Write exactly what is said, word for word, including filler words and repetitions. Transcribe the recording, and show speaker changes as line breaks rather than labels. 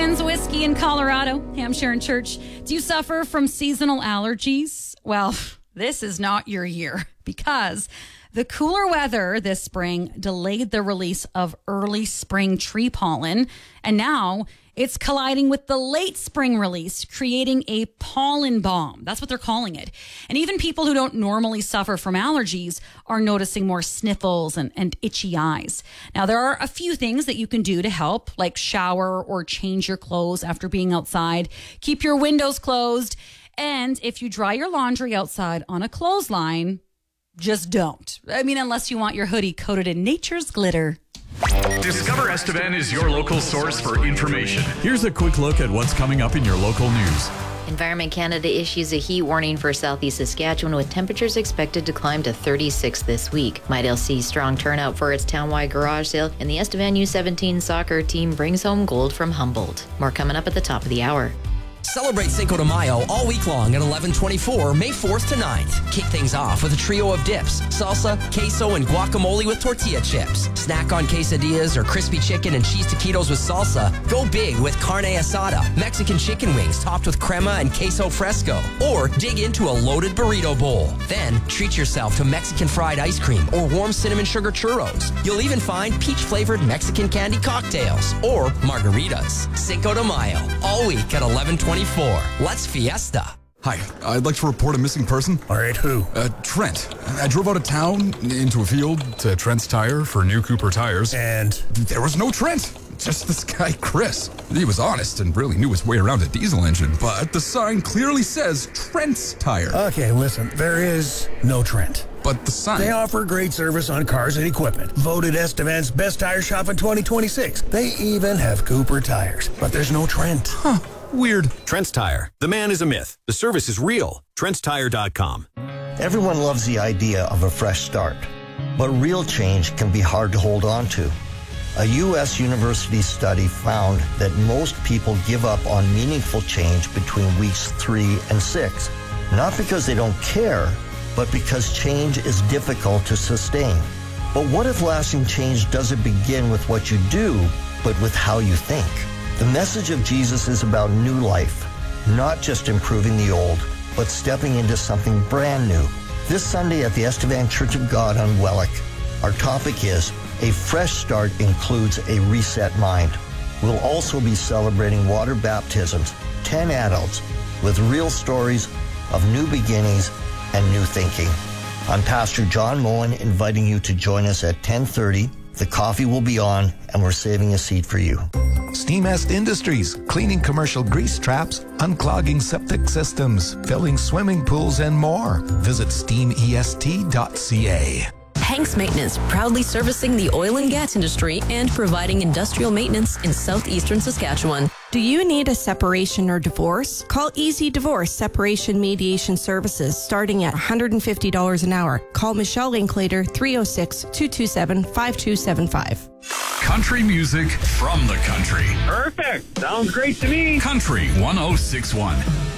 Estevan's Whiskey in Colorado, Hampshire and Church. Do you suffer from seasonal allergies? Well, this is not your year because the cooler weather this spring delayed the release of early spring tree pollen, and now it's colliding with the late spring release, creating a pollen bomb. That's what they're calling it. And even people who don't normally suffer from allergies are noticing more sniffles and, and itchy eyes. Now, there are a few things that you can do to help, like shower or change your clothes after being outside. Keep your windows closed. And if you dry your laundry outside on a clothesline, just don't. I mean, unless you want your hoodie coated in nature's glitter.
Discover Estevan is your local source for information.
Here's a quick look at what's coming up in your local news.
Environment Canada issues a heat warning for southeast Saskatchewan with temperatures expected to climb to thirty-six this week. Midale sees strong turnout for its townwide garage sale, and the Estevan U seventeen soccer team brings home gold from Humboldt. More coming up at the top of the hour.
Celebrate Cinco de Mayo all week long at eleven twenty-four, May fourth to ninth. Kick things off with a trio of dips, salsa, queso, and guacamole with tortilla chips. Snack on quesadillas or crispy chicken and cheese taquitos with salsa. Go big with carne asada, Mexican chicken wings topped with crema and queso fresco. Or dig into a loaded burrito bowl. Then treat yourself to Mexican fried ice cream or warm cinnamon sugar churros. You'll even find peach-flavored Mexican candy cocktails or margaritas. Cinco de Mayo, all week at eleven twenty-four. Let's fiesta.
Hi, I'd like to report a missing person.
All right, who?
Uh, Trent. I drove out of town into a field to Trent's Tire for new Cooper tires.
And?
There was no Trent. Just this guy, Chris. He was honest and really knew his way around a diesel engine, but the sign clearly says Trent's Tire.
Okay, listen, there is no Trent.
But the sign...
They offer great service on cars and equipment. Voted Estevan's best tire shop in twenty twenty-six. They even have Cooper tires, but there's no Trent.
Huh. Weird.
Trent's Tire. The man is a myth. The service is real. Trents Tire dot com.
Everyone loves the idea of a fresh start, but real change can be hard to hold on to. A U S university study found that most people give up on meaningful change between weeks three and six, not because they don't care, but because change is difficult to sustain. But what if lasting change doesn't begin with what you do, but with how you think? The message of Jesus is about new life, not just improving the old, but stepping into something brand new. This Sunday at the Estevan Church of God on Wellick, our topic is A Fresh Start Includes a Reset Mind. We'll also be celebrating water baptisms, ten adults with real stories of new beginnings and new thinking. I'm Pastor John Moen, inviting you to join us at ten thirty. The coffee will be on, and we're saving a seat for you.
Steamest Industries, cleaning commercial grease traps, unclogging septic systems, filling swimming pools, and more. Visit steam E S T dot C A.
Hanks Maintenance, proudly servicing the oil and gas industry and providing industrial maintenance in southeastern Saskatchewan.
Do you need a separation or divorce? Call Easy Divorce Separation Mediation Services, starting at one hundred fifty dollars an hour. Call Michelle Linklater, three oh six, two two seven, five two seven five.
Country music from the country.
Perfect. Sounds great to me.
Country one oh six point one.